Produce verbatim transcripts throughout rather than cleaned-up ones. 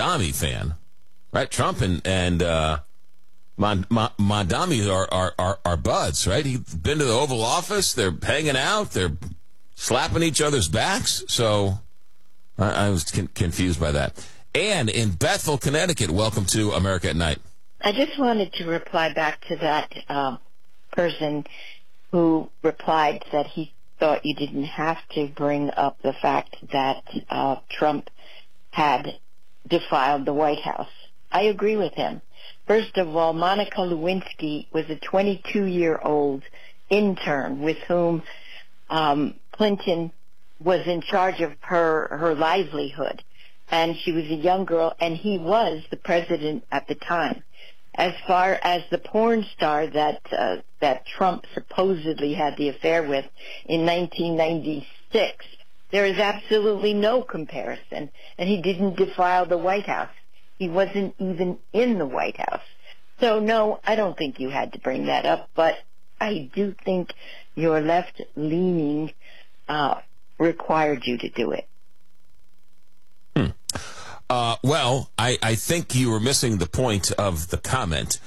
Mamdani fan, right? Trump and and uh, Mamdani are, are are are buds, right? He's been to the Oval Office. They're hanging out. They're slapping each other's backs. So I, I was con- confused by that. Ann in Bethel, Connecticut. Welcome to America at Night. I just wanted to reply back to that uh, person who replied that he thought you didn't have to bring up the fact that uh, Trump had defiled the White House. I agree with him. First of all, Monica Lewinsky was a twenty-two-year-old intern with whom um, Clinton was in charge of her, her livelihood. And she was a young girl, and he was the president at the time. As far as the porn star that uh, that Trump supposedly had the affair with in nineteen ninety-six, there is absolutely no comparison. And he didn't defile the White House. He wasn't even in the White House. So, no, I don't think you had to bring that up, but I do think your left-leaning uh, required you to do it. Hmm. Uh, well, I, I think you were missing the point of the comment.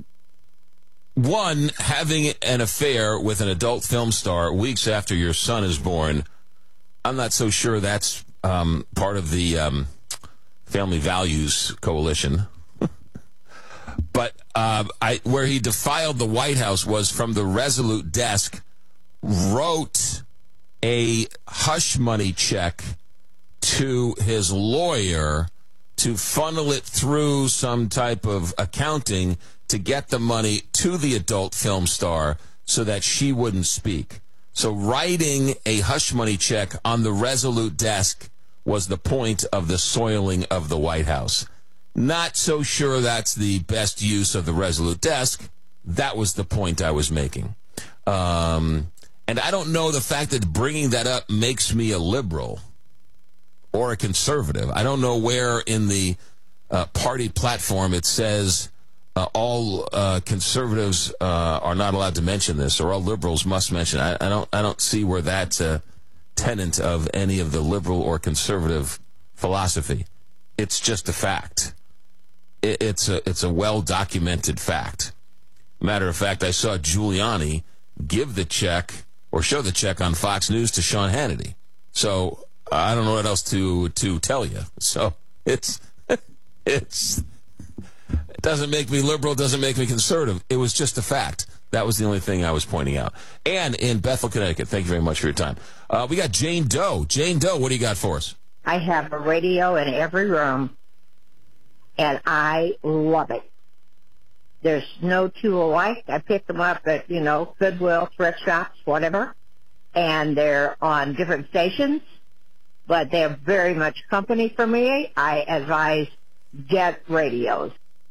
One, having an affair with an adult film star weeks after your son is born, I'm not so sure that's um, part of the um, Family Values Coalition. But uh, I, where he defiled the White House was from the Resolute desk, wrote a hush money check to his lawyer to funnel it through some type of accounting to get the money to the adult film star so that she wouldn't speak. So writing a hush money check on the Resolute desk was the point of the soiling of the White House. Not so sure that's the best use of the Resolute desk. That was the point I was making. Um, and I don't know the fact that bringing that up makes me a liberal or a conservative. I don't know where in the uh, party platform it says uh, all uh, conservatives uh, are not allowed to mention this, or all liberals must mention it. I, I don't. I don't see where that's a tenet of any of the liberal or conservative philosophy. It's just a fact. It, it's a it's a well documented fact. Matter of fact, I saw Giuliani give the check or show the check on Fox News to Sean Hannity. So I don't know what else to to tell you. So it's it's it doesn't make me liberal, doesn't make me conservative. It was just a fact. That was the only thing I was pointing out. And in Bethel, Connecticut, thank you very much for your time. Uh, we got Jane Doe. Jane Doe, what do you got for us? I have a radio in every room, and I love it. There's no two alike. I pick them up at, you know, Goodwill, thrift shops, whatever, and they're on different stations. But they're very much company for me. I advise get radios.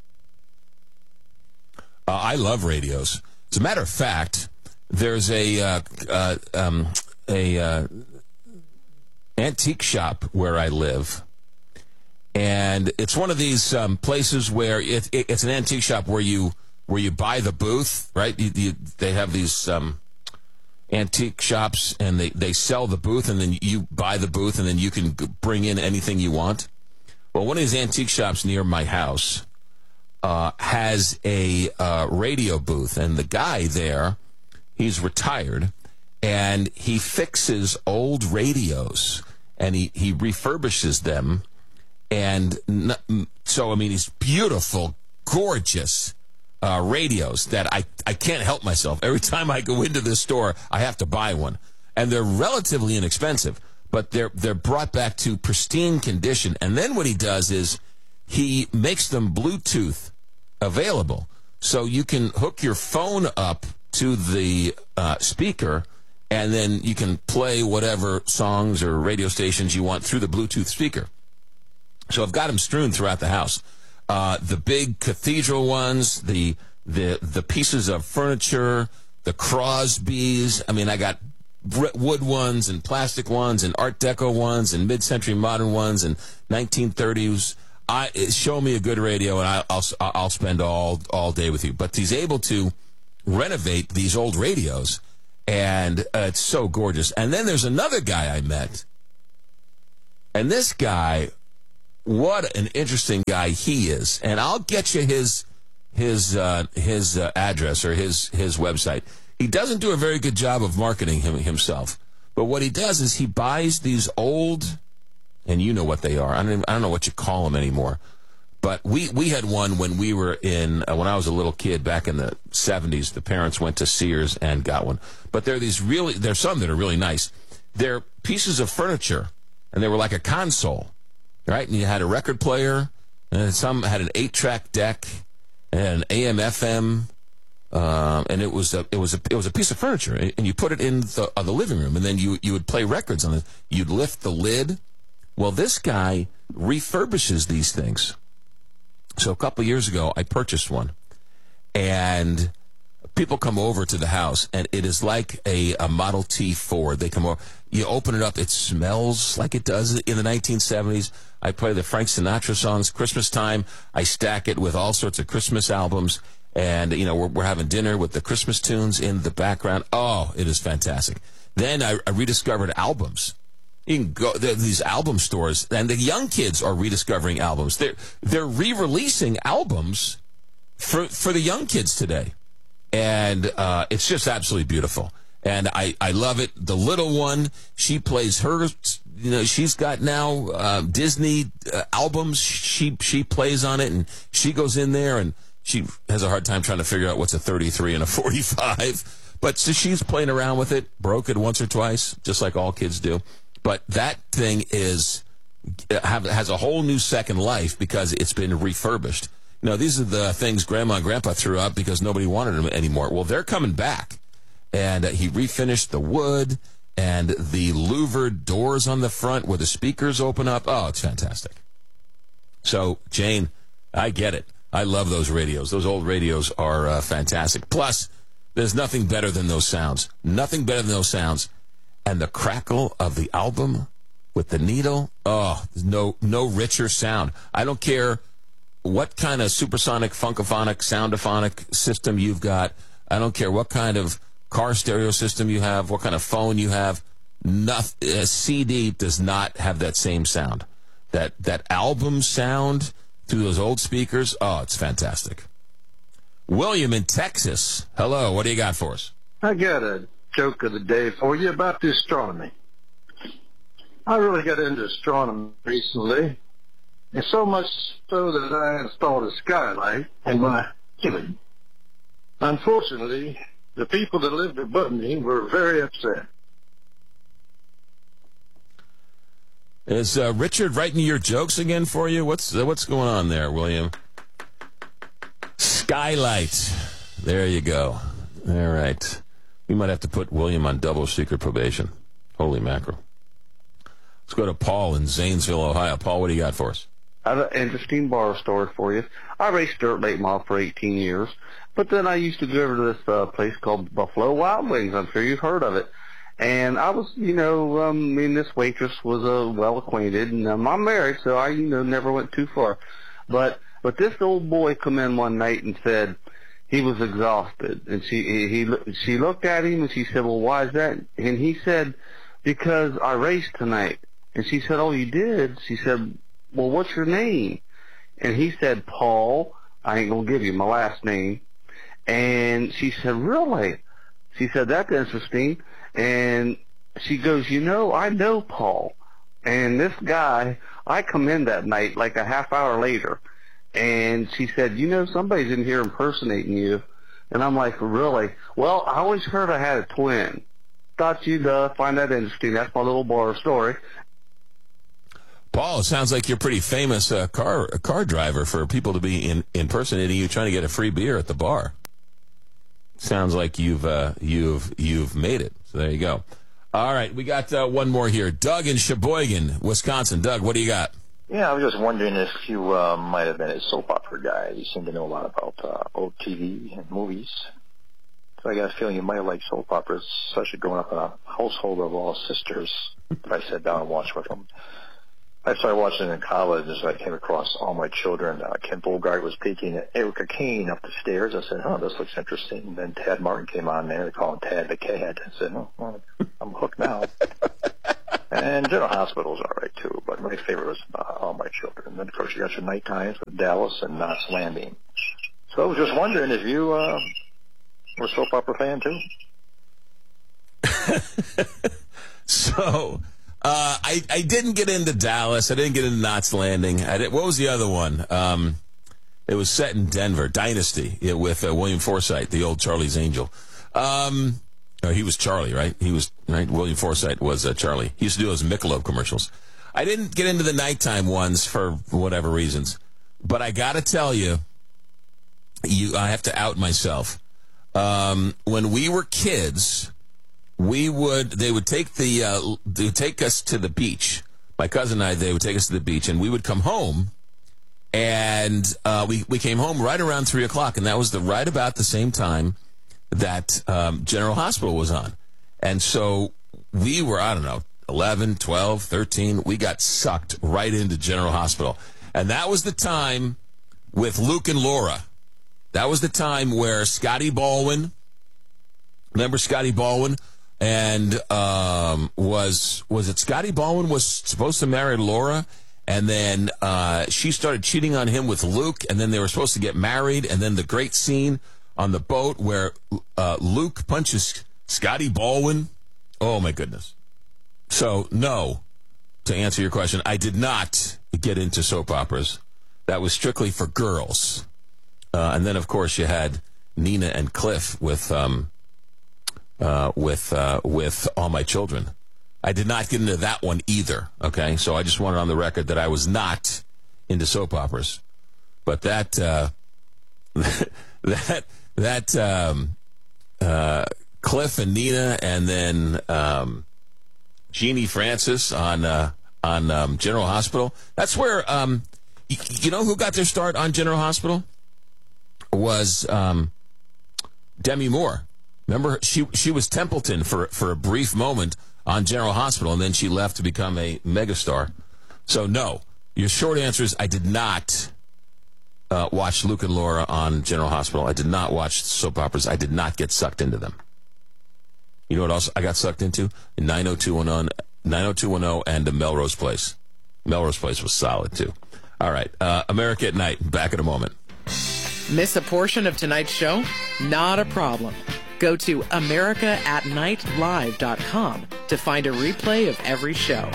Uh, I love radios. As a matter of fact, there's a uh, uh, um, a uh, antique shop where I live, and it's one of these um, places where it, it, it's an antique shop where you where you buy the booth, right? You, you, they have these Um, antique shops, and they, they sell the booth, and then you buy the booth, and then you can bring in anything you want. Well, one of these antique shops near my house uh, has a uh, radio booth, and the guy there, he's retired, and he fixes old radios, and he, he refurbishes them, and n- so, I mean, he's beautiful, gorgeous Uh, radios that I, I can't help myself. Every time I go into this store, I have to buy one. And they're relatively inexpensive, but they're they're brought back to pristine condition. And then what he does is he makes them Bluetooth available. So you can hook your phone up to the uh, speaker, and then you can play whatever songs or radio stations you want through the Bluetooth speaker. So I've got them strewn throughout the house. Uh, the big cathedral ones, the the the pieces of furniture, the Crosbys. I mean, I got wood ones and plastic ones and Art Deco ones and mid-century modern ones and nineteen thirties. I show me a good radio, and I, I'll I'll spend all all day with you. But he's able to renovate these old radios, and uh, it's so gorgeous. And then there's another guy I met, and this guy what an interesting guy he is. And I'll get you his his uh, his uh, address or his his website. He doesn't do a very good job of marketing him himself. But what he does is he buys these old, and you know what they are. I don't even, I don't know what you call them anymore. But we, we had one when we were in, uh, when I was a little kid back in the seventies. The parents went to Sears and got one. But there are these really, there's some that are really nice. They're pieces of furniture, and they were like a console, right? And you had a record player, and some had an eight-track deck, and an A M F M. Um, and it was a it was a it was a piece of furniture, and you put it in the uh, the living room, and then you you would play records on it. You'd lift the lid. Well, this guy refurbishes these things. So a couple of years ago, I purchased one, and people come over to the house, and it is like a, a Model T Ford. They come over, you open it up, it smells like it does in the nineteen seventies. I play the Frank Sinatra songs, Christmas time. I stack it with all sorts of Christmas albums. And, you know, we're, we're having dinner with the Christmas tunes in the background. Oh, it is fantastic. Then I, I rediscovered albums. You can go, there are these album stores, and the young kids are rediscovering albums. They're, they're re-releasing albums for, for the young kids today. And uh, it's just absolutely beautiful. And I, I love it. The little one, she plays her, you know, she's got now uh, Disney uh, albums. She, she plays on it, and she goes in there, and she has a hard time trying to figure out what's a thirty-three and a forty-five. But so she's playing around with it, broke it once or twice, just like all kids do. But that thing is have, has a whole new second life because it's been refurbished. You know, these are the things Grandma and Grandpa threw out because nobody wanted them anymore. Well, they're coming back. And uh, he refinished the wood and the louvered doors on the front where the speakers open up. Oh, it's fantastic. So, Jane, I get it. I love those radios. Those old radios are uh, fantastic. Plus, there's nothing better than those sounds. Nothing better than those sounds. And the crackle of the album with the needle. Oh, no, no richer sound. I don't care what kind of supersonic, funkophonic, soundophonic system you've got. I don't care what kind of car stereo system you have, what kind of phone you have. Nothing, a C D does not have that same sound. That that album sound through those old speakers, oh, it's fantastic. William in Texas. Hello, what do you got for us? I got a joke of the day for you about the astronomy. I really got into astronomy recently, and so much so that I installed a skylight in my ceiling. Unfortunately, the people that lived above me were very upset. Is uh, Richard writing your jokes again for you? What's uh, what's going on there, William? Skylight. There you go. All right. We might have to put William on double secret probation. Holy mackerel. Let's go to Paul in Zanesville, Ohio. Paul, what do you got for us? I have an interesting bar story for you. I raced dirt late model for eighteen years, but then I used to go over to this uh, place called Buffalo Wild Wings. I'm sure you've heard of it. And I was, you know, um, me and this waitress was uh, well acquainted, and um, I'm married, so I, you know, never went too far. But but this old boy come in one night and said he was exhausted, and she he, he she looked at him and she said, "Well, why is that?" And he said, "Because I raced tonight." And she said, "Oh, you did?" She said, "Well, what's your name?" And he said, "Paul." I ain't gonna give you my last name. And she said, "Really?" She said, "That's interesting." And she goes, "You know, I know Paul." And this guy, I come in that night like a half hour later, and she said, "You know, somebody's in here impersonating you." And I'm like, "Really?" "Well, I always heard I had a twin." Thought you'd uh, find that interesting. That's my little bar story. Paul, it sounds like you're a pretty famous uh, car a car driver for people to be in, impersonating you, trying to get a free beer at the bar. Sounds like you've uh, you've you've made it. So there you go. All right, we got uh, one more here. Doug in Sheboygan, Wisconsin. Doug, what do you got? Yeah, I was just wondering if you uh, might have been a soap opera guy. You seem to know a lot about uh, old T V and movies. So I got a feeling you might have liked soap operas, especially growing up in a household of all sisters that I sat down and watched with them. I started watching in college as I came across All My Children. Uh, Ken Bogart was taking Erica Kane up the stairs. I said, "Oh, this looks interesting." And then Tad Martin came on there. They call him Tad the Cat. I said, "Oh, well, I'm hooked now." And General Hospital was all right, too. But my favorite was uh, All My Children. And then, of course, you got your night times with Dallas and Knots Landing. So I was just wondering if you uh, were a soap opera fan, too? so, uh, I, I didn't get into Dallas. I didn't get into Knots Landing. I did, what was the other one? Um, it was set in Denver, Dynasty, it, with uh, William Forsythe, the old Charlie's Angel. Um, oh, he was Charlie, right? He was, right? William Forsythe was uh, Charlie. He used to do those Michelob commercials. I didn't get into the nighttime ones for whatever reasons. But I got to tell you, you, I have to out myself. Um, when we were kids, we would, they would take the, uh, they would take us to the beach. My cousin and I, they would take us to the beach, and we would come home, and uh, we, we came home right around three o'clock, and that was the right about the same time that um, General Hospital was on. And so we were, I don't know, eleven, twelve, thirteen, we got sucked right into General Hospital. And that was the time with Luke and Laura. That was the time where Scotty Baldwin, remember Scotty Baldwin? And um, was was it Scotty Baldwin was supposed to marry Laura, and then uh, she started cheating on him with Luke, and then they were supposed to get married, and then the great scene on the boat where uh, Luke punches Scotty Baldwin. Oh, my goodness. So, no, to answer your question, I did not get into soap operas. That was strictly for girls. Uh, and then, of course, you had Nina and Cliff with um, uh, with uh, with All My Children. I did not get into that one either, okay? So I just wanted on the record that I was not into soap operas. But that, uh, that, that um, uh, Cliff and Nina and then um, Jeannie Francis on uh, on um, General Hospital, that's where, um, y- you know who got their start on General Hospital? Was um, Demi Moore. Remember, she she was Templeton for, for a brief moment on General Hospital, and then she left to become a megastar. So, no, your short answer is I did not uh, watch Luke and Laura on General Hospital. I did not watch soap operas. I did not get sucked into them. You know what else I got sucked into? nine oh two one oh and the Melrose Place. Melrose Place was solid, too. All right, uh, America at Night. Back in a moment. Miss a portion of tonight's show? Not a problem. Go to america at night live dot com to find a replay of every show.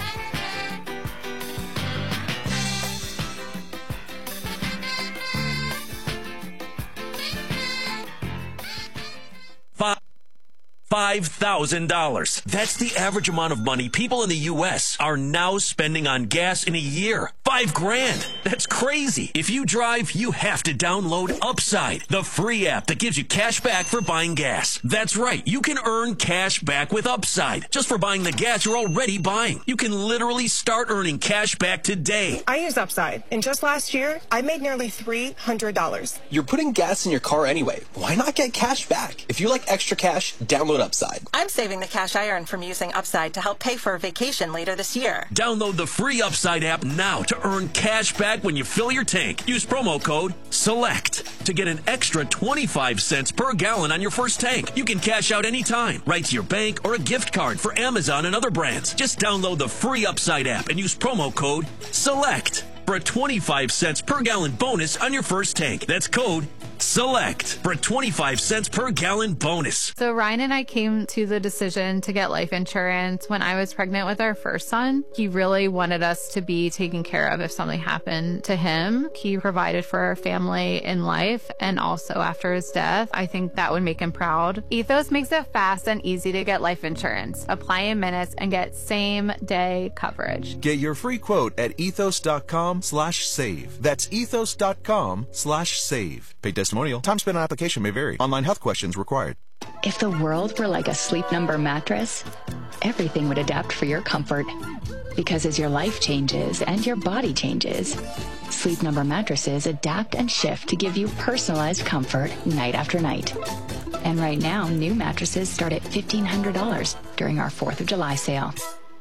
Five. five thousand dollars. That's the average amount of money people in the U S are now spending on gas in a year. Five grand. That's crazy. If you drive, you have to download Upside, the free app that gives you cash back for buying gas. That's right. You can earn cash back with Upside just for buying the gas you're already buying. You can literally start earning cash back today. I use Upside, and just last year, I made nearly three hundred dollars. You're putting gas in your car anyway. Why not get cash back? If you like extra cash, download Upside. I'm saving the cash I earn from using Upside to help pay for a vacation later this year. Download the free Upside app now to earn cash back when you fill your tank. Use promo code SELECT to get an extra twenty-five cents per gallon on your first tank. You can cash out anytime, right to your bank or a gift card for Amazon and other brands. Just download the free Upside app and use promo code SELECT for a twenty-five cents per gallon bonus on your first tank. That's code SELECT for a twenty-five cents per gallon bonus. So Ryan and I came to the decision to get life insurance when I was pregnant with our first son. He really wanted us to be taken care of if something happened to him. He provided for our family in life and also after his death. I think that would make him proud. Ethos makes it fast and easy to get life insurance. Apply in minutes and get same day coverage. Get your free quote at ethos.com slash save. That's ethos.com slash save. Paid testimonial. Time spent on application may vary. Online health questions required. If the world were like a Sleep Number mattress, everything would adapt for your comfort. Because as your life changes and your body changes, Sleep Number mattresses adapt and shift to give you personalized comfort night after night. And right now, new mattresses start at fifteen hundred dollars during our fourth of July sale.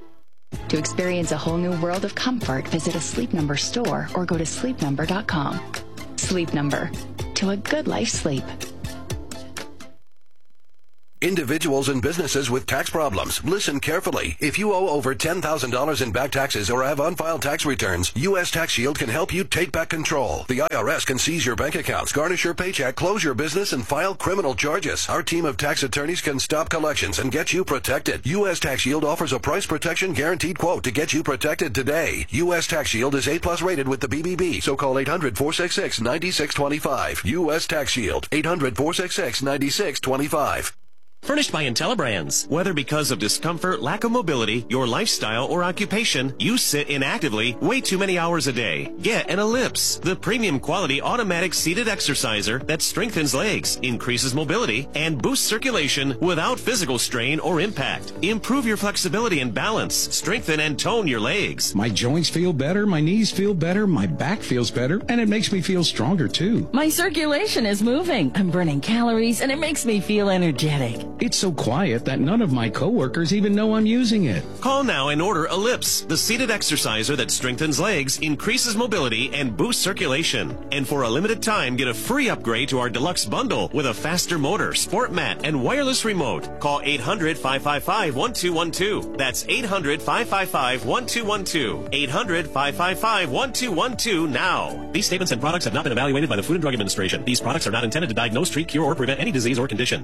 To experience a whole new world of comfort, visit a Sleep Number store or go to sleep number dot com. Sleep Number. To a good life sleep. Individuals and businesses with tax problems, listen carefully. If you owe over ten thousand dollars in back taxes or have unfiled tax returns, U S Tax Shield can help you take back control. The I R S can seize your bank accounts, garnish your paycheck, close your business, and file criminal charges. Our team of tax attorneys can stop collections and get you protected. U S Tax Shield offers a price protection guaranteed quote to get you protected today. U S Tax Shield is A plus rated with the B B B, so call eight hundred, four six six, nine six two five. U S Tax Shield, eight hundred, four six six, nine six two five. Furnished by IntelliBrands. Whether because of discomfort, lack of mobility, your lifestyle, or occupation, you sit inactively way too many hours a day. Get an Ellipse, the premium quality automatic seated exerciser that strengthens legs, increases mobility, and boosts circulation without physical strain or impact. Improve your flexibility and balance. Strengthen and tone your legs. My joints feel better, my knees feel better, my back feels better, and it makes me feel stronger too. My circulation is moving. I'm burning calories, and it makes me feel energetic. It's so quiet that none of my coworkers even know I'm using it. Call now and order Ellipse, the seated exerciser that strengthens legs, increases mobility, and boosts circulation. And for a limited time, get a free upgrade to our deluxe bundle with a faster motor, sport mat, and wireless remote. Call eight hundred, five five five, one two one two. That's eight hundred, five five five, one two one two. eight hundred, five five five, one two one two now. These statements and products have not been evaluated by the Food and Drug Administration. These products are not intended to diagnose, treat, cure, or prevent any disease or condition.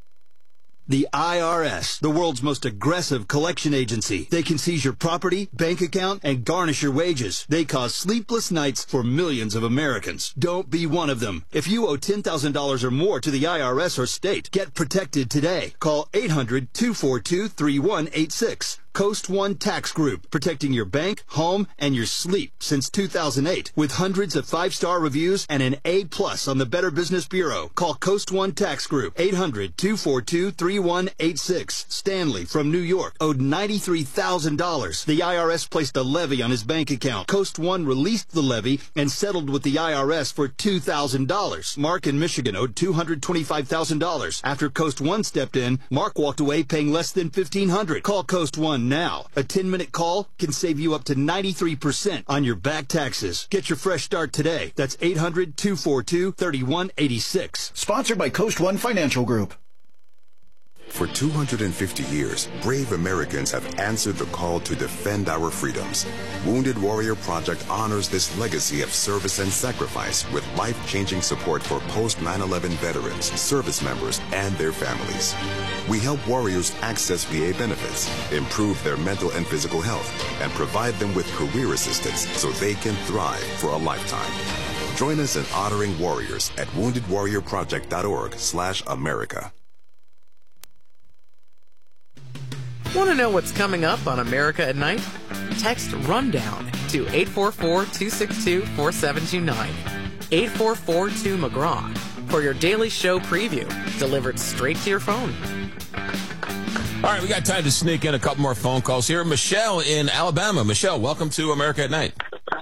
The I R S, the world's most aggressive collection agency. They can seize your property, bank account, and garnish your wages. They cause sleepless nights for millions of Americans. Don't be one of them. If you owe ten thousand dollars or more to the I R S or state, get protected today. Call eight hundred, two four two, three one eight six. Coast One Tax Group, protecting your bank, home, and your sleep since two thousand eight. With hundreds of five-star reviews and an A plus on the Better Business Bureau. Call Coast One Tax Group, eight hundred, two four two, three one eight six. Stanley from New York owed ninety-three thousand dollars. The I R S placed a levy on his bank account. Coast One released the levy and settled with the I R S for two thousand dollars. Mark in Michigan owed two hundred twenty-five thousand dollars. After Coast One stepped in, Mark walked away paying less than fifteen hundred dollars. Call Coast One now. A ten-minute call can save you up to ninety-three percent on your back taxes. Get your fresh start today. That's eight hundred, two four two, three one eight six. Sponsored by Coast One Financial Group. For two hundred fifty years, brave Americans have answered the call to defend our freedoms. Wounded Warrior Project honors this legacy of service and sacrifice with life-changing support for post nine eleven veterans, service members, and their families. We help warriors access V A benefits, improve their mental and physical health, and provide them with career assistance so they can thrive for a lifetime. Join us in honoring warriors at wounded warrior project dot org slash America. Want to know what's coming up on America at Night? Text RUNDOWN to eight four four, two six two, four seven two nine. eight four four two McGraw for your daily show preview, delivered straight to your phone. All right, we got time to sneak in a couple more phone calls here. Michelle in Alabama. Michelle, welcome to America at Night.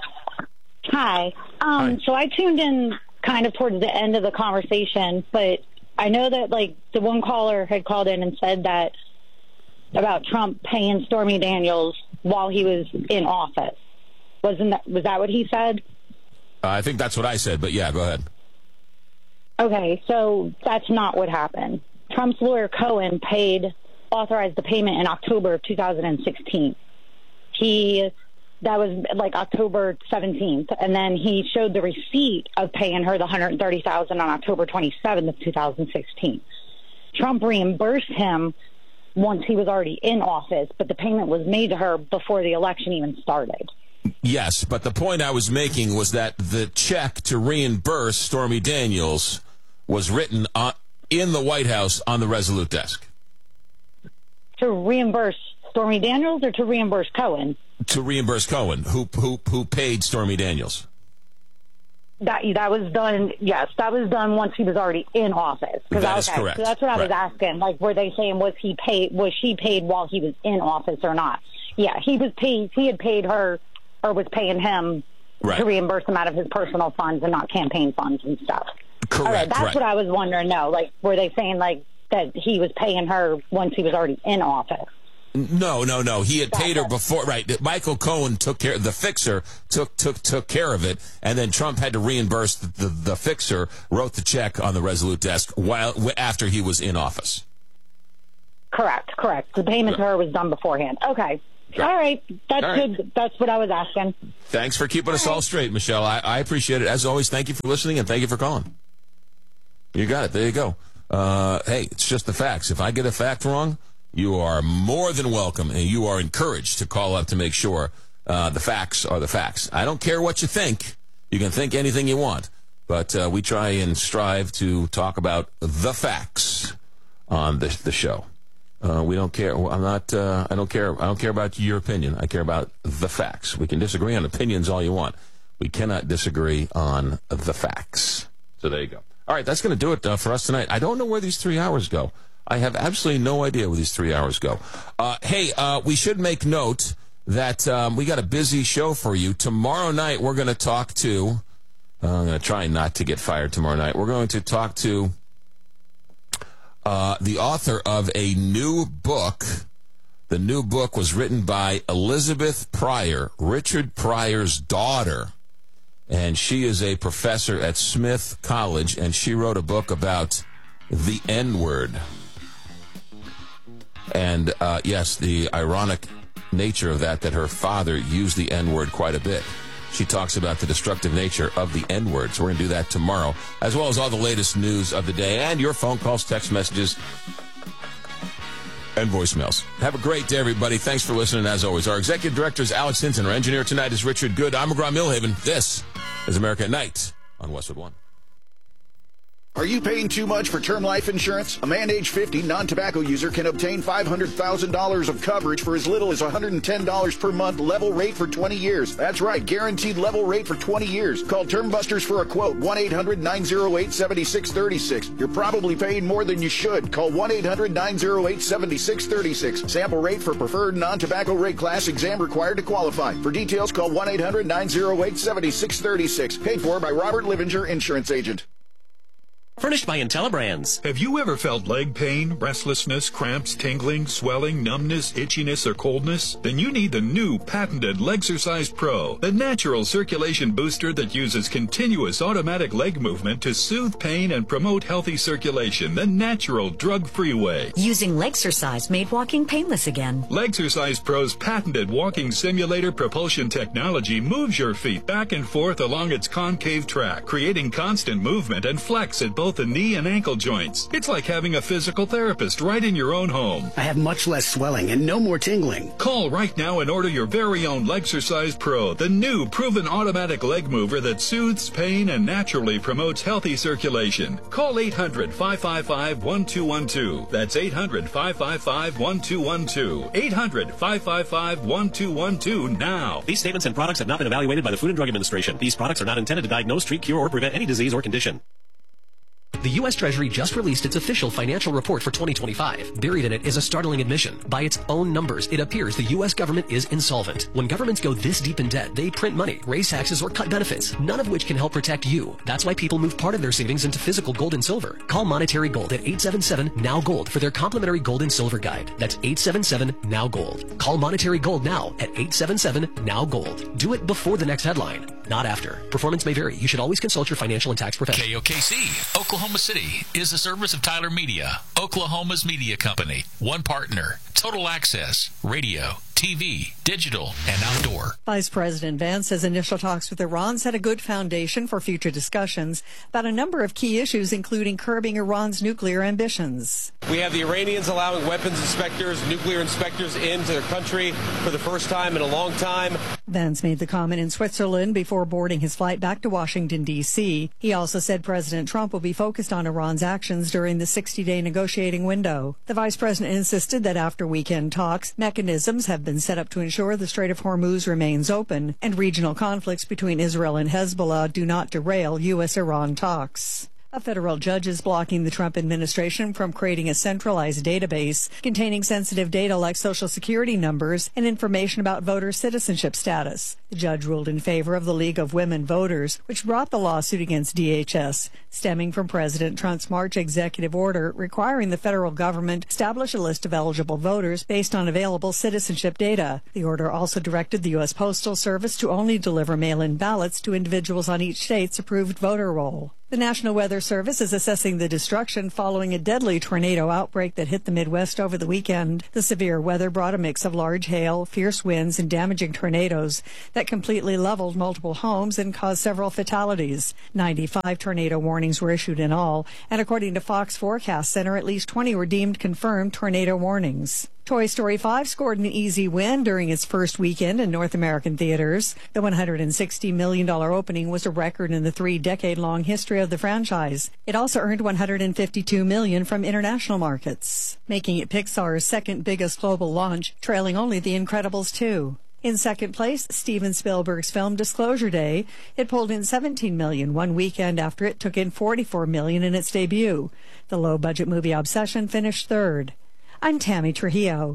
Hi. Um, Hi. So I tuned in kind of towards the end of the conversation, but I know that, like, the one caller had called in and said that about Trump paying Stormy Daniels while he was in office. Wasn't that, was that what he said? Uh, I think that's what I said, but yeah, go ahead. Okay, so that's not what happened. Trump's lawyer Cohen paid, authorized the payment in October of two thousand sixteen. He, that was like October seventeenth, and then he showed the receipt of paying her the one hundred thirty thousand dollars on October twenty-seventh of two thousand sixteen. Trump reimbursed him once he was already in office, but the payment was made to her before the election even started. Yes, but the point I was making was that the check to reimburse Stormy Daniels was written on, in the White House on the Resolute desk. To reimburse Stormy Daniels or to reimburse Cohen? To reimburse Cohen, who who who paid Stormy Daniels. That that was done. Yes, that was done once he was already in office. That I, is okay, correct. So that's what I right. was asking. Like, were they saying was he paid? Was she paid while he was in office or not? Yeah, he was paid. He had paid her, or was paying him right. to reimburse him out of his personal funds and not campaign funds and stuff. Correct. All right, that's right. what I was wondering. No, like, were they saying like that he was paying her once he was already in office? No, no, no. He had paid her before, right? Michael Cohen took care. The fixer took took took care of it, and then Trump had to reimburse the, the, the fixer. Wrote the check on the Resolute desk while after he was in office. Correct, correct. The payment to her was done beforehand. Okay. Right. All right. That's all right. good. That's what I was asking. Thanks for keeping all us right. all straight, Michelle. I, I appreciate it. As always, thank you for listening, and thank you for calling. You got it. There you go. Uh, hey, it's just the facts. If I get a fact wrong, you are more than welcome, and you are encouraged to call up to make sure uh, the facts are the facts. I don't care what you think. You can think anything you want, but uh, we try and strive to talk about the facts on the, the show. Uh, we don't care. I'm not. Uh, I don't care. I don't care about your opinion. I care about the facts. We can disagree on opinions all you want. We cannot disagree on the facts. So there you go. All right, that's going to do it uh, for us tonight. I don't know where these three hours go. I have absolutely no idea where these three hours go. Uh, hey, uh, we should make note that um, we got a busy show for you. Tomorrow night, we're going to talk to, uh, I'm going to try not to get fired tomorrow night. We're going to talk to uh, the author of a new book. The new book was written by Elizabeth Pryor, Richard Pryor's daughter. And she is a professor at Smith College, and she wrote a book about the N-word. And, uh, yes, the ironic nature of that, that her father used the N-word quite a bit. She talks about the destructive nature of the N-word. So we're going to do that tomorrow, as well as all the latest news of the day and your phone calls, text messages, and voicemails. Have a great day, everybody. Thanks for listening, as always. Our executive director is Alex Hinton. Our engineer tonight is Richard Good. I'm McGraw-Milhaven. This is America at Night on Westwood One. Are you paying too much for term life insurance? A man age fifty, non-tobacco user can obtain five hundred thousand dollars of coverage for as little as one hundred ten dollars per month, level rate for twenty years. That's right, guaranteed level rate for twenty years. Call Term Busters for a quote, one eight hundred nine oh eight seven six three six. You're probably paying more than you should. Call one eight hundred nine oh eight seven six three six. Sample rate for preferred non-tobacco rate class, exam required to qualify. For details, call one eight hundred nine oh eight seven six three six. Paid for by Robert Livinger, Insurance Agent. Furnished by IntelliBrands. Have you ever felt leg pain, restlessness, cramps, tingling, swelling, numbness, itchiness, or coldness? Then you need the new patented Legsercise Pro, the natural circulation booster that uses continuous automatic leg movement to soothe pain and promote healthy circulation the natural drug-free way. Using Legsercise made walking painless again. Legsercise Pro's patented walking simulator propulsion technology moves your feet back and forth along its concave track, creating constant movement and flex at both the knee and ankle joints. It's like having a physical therapist right in your own home. I have much less swelling and no more tingling. Call right now and order your very own Legsercise Pro, the new proven automatic leg mover that soothes pain and naturally promotes healthy circulation. Call eight hundred five five five one two one two. That's eight hundred five five five one two one two. eight hundred five five five one two one two now. These statements and products have not been evaluated by the Food and Drug Administration. These products are not intended to diagnose, treat, cure, or prevent any disease or condition. The U S Treasury just released its official financial report for twenty twenty-five. Buried in it is a startling admission. By its own numbers, it appears the U S government is insolvent. When governments go this deep in debt, they print money, raise taxes, or cut benefits, none of which can help protect you. That's why people move part of their savings into physical gold and silver. Call Monetary Gold at eight seven seven N O W Gold for their complimentary gold and silver guide. That's eight seven seven N O W Gold. Call Monetary Gold now at eight seven seven N O W Gold. Do it before the next headline, not after. Performance may vary. You should always consult your financial and tax professional. K O K C, Oklahoma City, is a service of Tyler Media, Oklahoma's media company. One partner, total access, radio, T V, digital, and outdoor. Vice President Vance says initial talks with Iran set a good foundation for future discussions about a number of key issues, including curbing Iran's nuclear ambitions. We have the Iranians allowing weapons inspectors, nuclear inspectors into their country for the first time in a long time. Vance made the comment in Switzerland before boarding his flight back to Washington, D C He also said President Trump will be focused on Iran's actions during the sixty-day negotiating window. The vice president insisted that after weekend talks, mechanisms have been set up to ensure the Strait of Hormuz remains open and regional conflicts between Israel and Hezbollah do not derail U S Iran talks. A federal judge is blocking the Trump administration from creating a centralized database containing sensitive data like Social Security numbers and information about voter citizenship status. The judge ruled in favor of the League of Women Voters, which brought the lawsuit against D H S, stemming from President Trump's March executive order requiring the federal government establish a list of eligible voters based on available citizenship data. The order also directed the U S Postal Service to only deliver mail-in ballots to individuals on each state's approved voter roll. The National Weather Service is assessing the destruction following a deadly tornado outbreak that hit the Midwest over the weekend. The severe weather brought a mix of large hail, fierce winds, and damaging tornadoes that completely leveled multiple homes and caused several fatalities. ninety-five tornado warnings were issued in all, and according to Fox Forecast Center, at least twenty were deemed confirmed tornado warnings. Toy Story five scored an easy win during its first weekend in North American theaters. The one hundred sixty million dollars opening was a record in the three-decade-long history of the franchise. It also earned one hundred fifty-two million dollars from international markets, making it Pixar's second biggest global launch, trailing only The Incredibles two. In second place, Steven Spielberg's film Disclosure Day. It pulled in seventeen million dollars one weekend after it took in forty-four million dollars in its debut. The low-budget movie Obsession finished third. I'm Tammy Trujillo.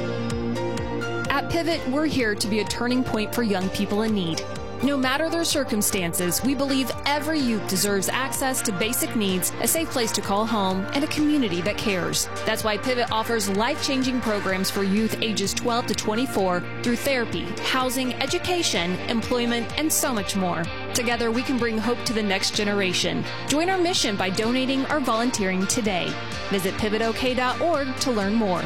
At Pivot, we're here to be a turning point for young people in need. No matter their circumstances, we believe every youth deserves access to basic needs, a safe place to call home, and a community that cares. That's why Pivot offers life-changing programs for youth ages twelve to twenty-four through therapy, housing, education, employment, and so much more. Together, we can bring hope to the next generation. Join our mission by donating or volunteering today. Visit pivot o k dot org to learn more.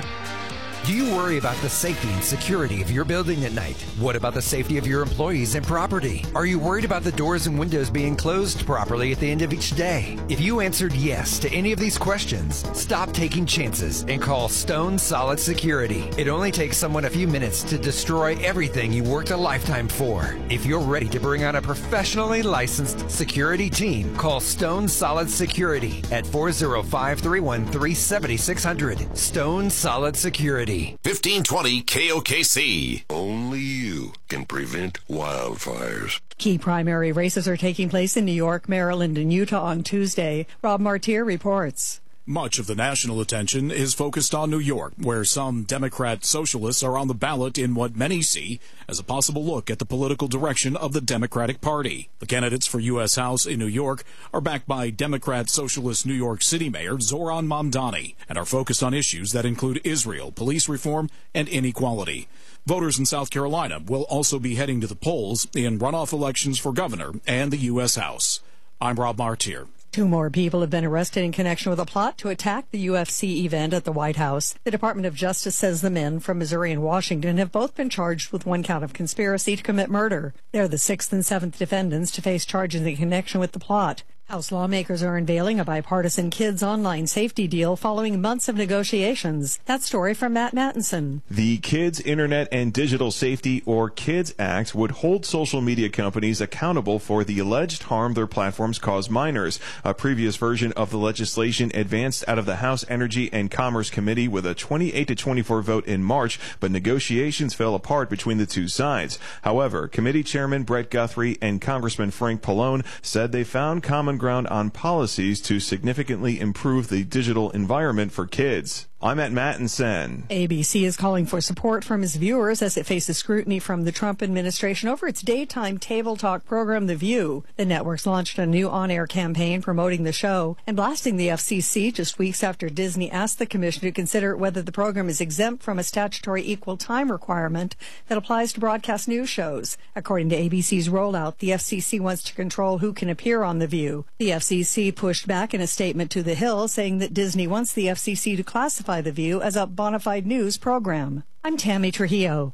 Do you worry about the safety and security of your building at night? What about the safety of your employees and property? Are you worried about the doors and windows being closed properly at the end of each day? If you answered yes to any of these questions, stop taking chances and call Stone Solid Security. It only takes someone a few minutes to destroy everything you worked a lifetime for. If you're ready to bring on a professionally licensed security team, call Stone Solid Security at four oh five, three one three, seven six zero zero. Stone Solid Security. fifteen twenty K O K C. Only you can prevent wildfires. Key primary races are taking place in New York, Maryland, and Utah on Tuesday. Rob Martier reports. Much of the national attention is focused on New York, where some Democrat socialists are on the ballot in what many see as a possible look at the political direction of the Democratic Party. The candidates for U S House in New York are backed by Democrat Socialist New York City Mayor Zoran Mamdani and are focused on issues that include Israel, police reform, and inequality. Voters in South Carolina will also be heading to the polls in runoff elections for governor and the U S House. I'm Rob Martier. Two more people have been arrested in connection with a plot to attack the U F C event at the White House. The Department of Justice says the men from Missouri and Washington have both been charged with one count of conspiracy to commit murder. They're the sixth and seventh defendants to face charges in connection with the plot. House lawmakers are unveiling a bipartisan kids online safety deal following months of negotiations. That story from Matt Mattinson. The Kids Internet and Digital Safety, or KIDS Act, would hold social media companies accountable for the alleged harm their platforms cause minors. A previous version of the legislation advanced out of the House Energy and Commerce Committee with a twenty-eight to twenty-four vote in March, but negotiations fell apart between the two sides. However, Committee Chairman Brett Guthrie and Congressman Frank Pallone said they found common ground on policies to significantly improve the digital environment for kids. I'm at Mattinson. A B C is calling for support from its viewers as it faces scrutiny from the Trump administration over its daytime table talk program, The View. The network's launched a new on-air campaign promoting the show and blasting the F C C just weeks after Disney asked the commission to consider whether the program is exempt from a statutory equal time requirement that applies to broadcast news shows. According to A B C's rollout, the F C C wants to control who can appear on The View. The F C C pushed back in a statement to The Hill, saying that Disney wants the F C C to classify The View as a bona fide news program. I'm Tammy Trujillo.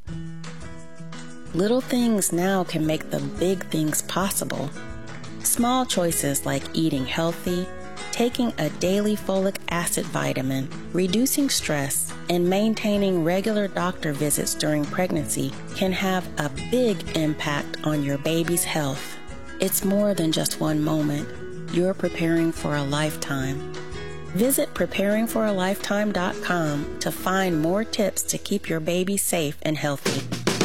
Little things now can make the big things possible. Small choices like eating healthy, taking a daily folic acid vitamin, reducing stress, and maintaining regular doctor visits during pregnancy can have a big impact on your baby's health. It's more than just one moment. You're preparing for a lifetime. Visit preparing for a lifetime dot com to find more tips to keep your baby safe and healthy.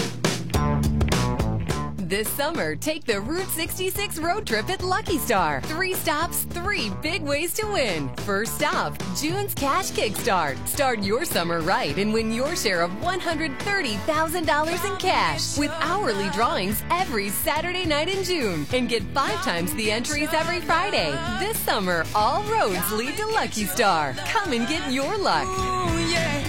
This summer, take the Route sixty-six road trip at Lucky Star. Three stops, three big ways to win. First stop, June's Cash Kickstart. Start your summer right and win your share of one hundred thirty thousand dollars in cash with hourly drawings every Saturday night in June. And get five times the entries every Friday. This summer, all roads lead to Lucky Star. Come and get your luck. Ooh, yeah.